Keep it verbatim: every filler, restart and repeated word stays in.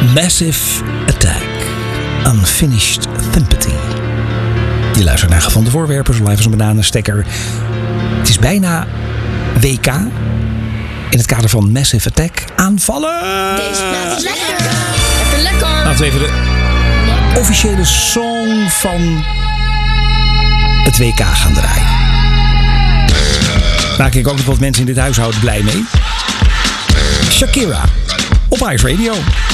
Massive Attack. Unfinished Sympathy. Je luistert naar Gevonden Voorwerpen, zo live als een bananenstekker. Het is bijna W K. In het kader van Massive Attack. Aanvallen! Deze plaat is lekker. Lekker lekker. Laten we even de officiële song van het W K gaan draaien. Maak ik ook nog wat mensen in dit huishouden blij mee. Shakira op Ice Radio.